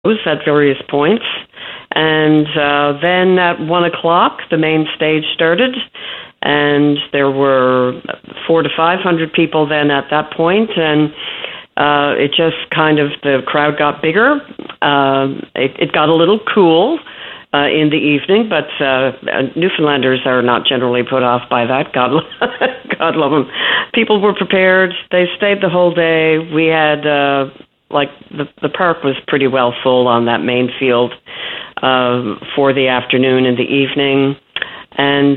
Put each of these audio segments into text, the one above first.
at various points. And then at 1 o'clock, the main stage started, and there were 400 to 500 people then at that point, and it just kind of, the crowd got bigger. It got a little cool in the evening, but Newfoundlanders are not generally put off by that. God love them. People were prepared. They stayed the whole day. We had, the park was pretty well full on that main field for the afternoon and the evening. And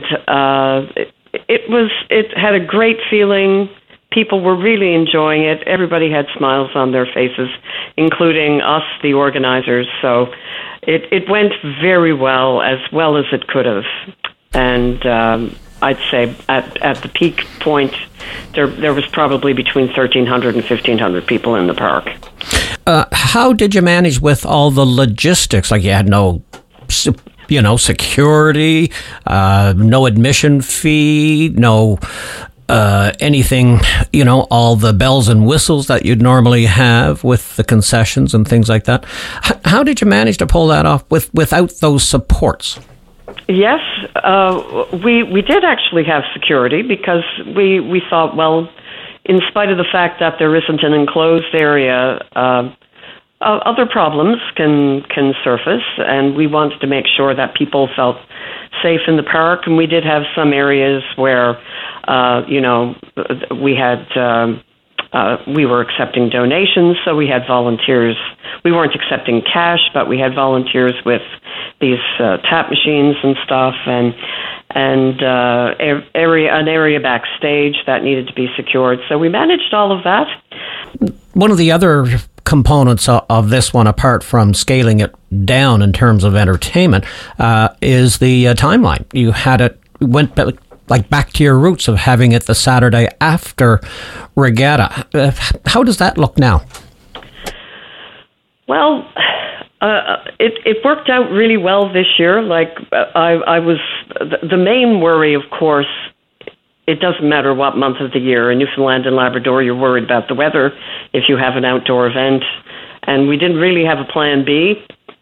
it had a great feeling. People were really enjoying it. Everybody had smiles on their faces, including us, the organizers. So it went very well as it could have. And I'd say at the peak point, there was probably between 1,300 and 1,500 people in the park. How did you manage with all the logistics? Like, you had no security, no admission fee, no anything, all the bells and whistles that you'd normally have with the concessions and things like that. How did you manage to pull that off without those supports? Yes, we did actually have security, because we thought, well, in spite of the fact that there isn't an enclosed area, other problems can surface, and we wanted to make sure that people felt safe in the park. And we did have some areas where, we were accepting donations, so we had volunteers. We weren't accepting cash, but we had volunteers with these tap machines and stuff, and an area backstage that needed to be secured. So we managed all of that. One of the other components of this one, apart from scaling it down in terms of entertainment, is the timeline. You went back to your roots of having it the Saturday after regatta. How does that look now? Well, it worked out really well this year. I was the main worry, of course. It doesn't matter what month of the year. In Newfoundland and Labrador, you're worried about the weather if you have an outdoor event. And we didn't really have a plan B.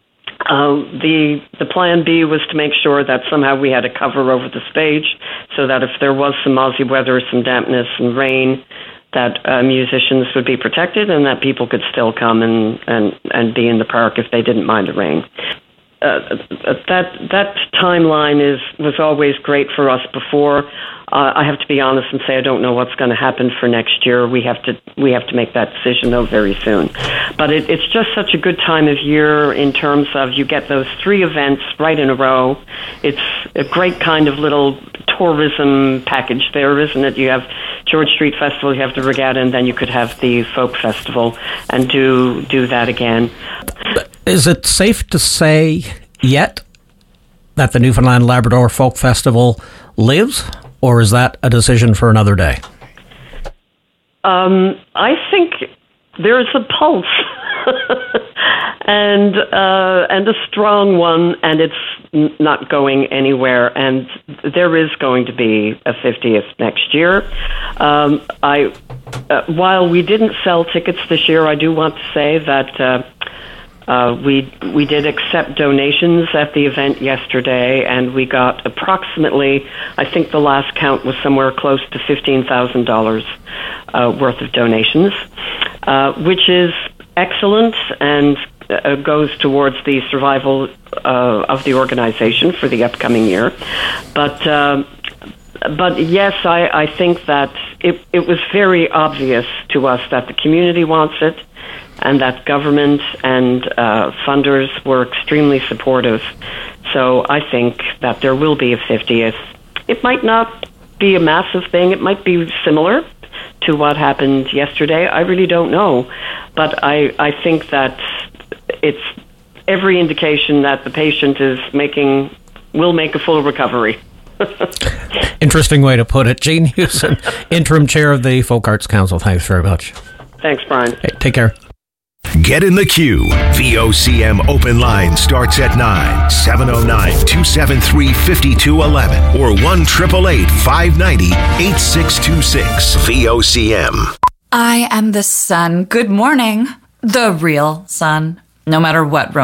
The plan B was to make sure that somehow we had a cover over the stage, so that if there was some Aussie weather, some dampness and rain, that musicians would be protected and that people could still come and be in the park if they didn't mind the rain. That timeline was always great for us before. I have to be honest and say I don't know what's going to happen for next year. We have to make that decision though very soon. But it's just such a good time of year in terms of you get those 3 events right in a row. It's a great kind of little tourism package there, isn't it? You have George Street Festival, you have the regatta, and then you could have the folk festival and do that again. Is it safe to say yet that the Newfoundland Labrador Folk Festival lives? Or is that a decision for another day? I think there's a pulse and a strong one, and it's not going anywhere. And there is going to be a 50th next year. While we didn't sell tickets this year, I do want to say that we did accept donations at the event yesterday, and we got approximately, I think the last count was somewhere close to $15,000 worth of donations, which is excellent and goes towards the survival of the organization for the upcoming year. But yes, I think that it was very obvious to us that the community wants it, and that government and funders were extremely supportive. So I think that there will be a 50th. It might not be a massive thing. It might be similar to what happened yesterday. I really don't know. But I think that it's every indication that the patient will make a full recovery. Interesting way to put it. Jean Hewson, Interim Chair of the Folk Arts Council. Thanks very much. Thanks, Brian. Hey, take care. Get in the queue. VOCM open line starts at 9, 709-273-5211 or 1-888-590-8626. VOCM. I am the sun. Good morning. The real sun. no matter what